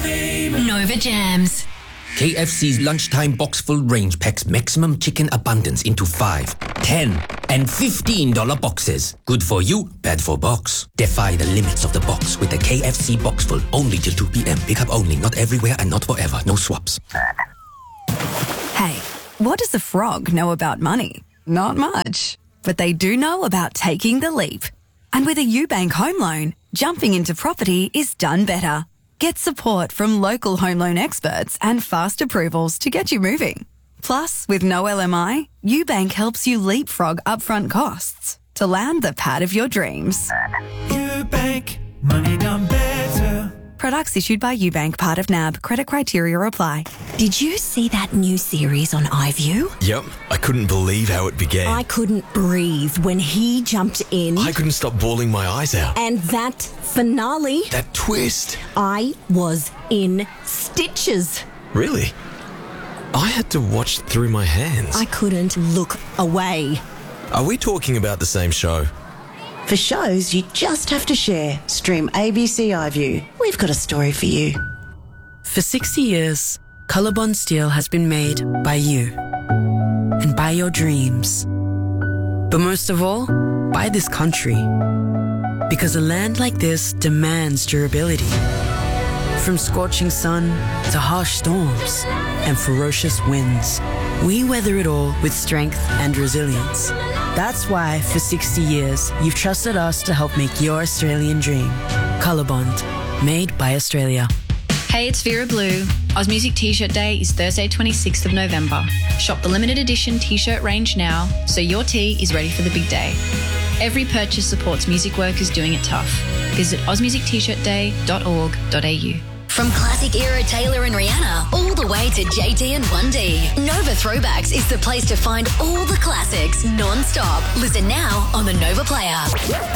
Nova Jams. KFC's lunchtime box full range packs maximum chicken abundance into 5, 10, and $15 boxes. Good for you, bad for box. Defy the limits of the box with the KFC box full. Only till 2 p.m. Pick up only, not everywhere and not forever. No swaps. Hey, what does a frog know about money? Not much. But they do know about taking the leap. And with a Ubank home loan, jumping into property is done better. Get support from local home loan experts and fast approvals to get you moving. Plus, with no LMI, Ubank helps you leapfrog upfront costs to land the pad of your dreams. Ubank, money done better. Products issued by Ubank, part of NAB. Credit criteria apply. Did you see that new series on iView? Yep, I couldn't believe how it began. I couldn't breathe when he jumped in. I couldn't stop bawling my eyes out. And that finale. That twist. I was in stitches. Really? I had to watch through my hands. I couldn't look away. Are we talking about the same show? For shows you just have to share, stream ABC iView. We've got a story for you. For 60 years, Colorbond Steel has been made by you and by your dreams. But most of all, by this country. Because a land like this demands durability. From scorching sun to harsh storms and ferocious winds, we weather it all with strength and resilience. That's why, for 60 years, you've trusted us to help make your Australian dream. Colorbond, made by Australia. Hey, it's Vera Blue. AusMusic T-shirt Day is Thursday 26th of November. Shop the limited edition T-shirt range now so your tee is ready for the big day. Every purchase supports music workers doing it tough. Visit ausmusictshirtday.org.au. From classic era Taylor and Rihanna all the way to JT and 1D, Nova Throwbacks is the place to find all the classics non-stop. Listen now on the Nova Player.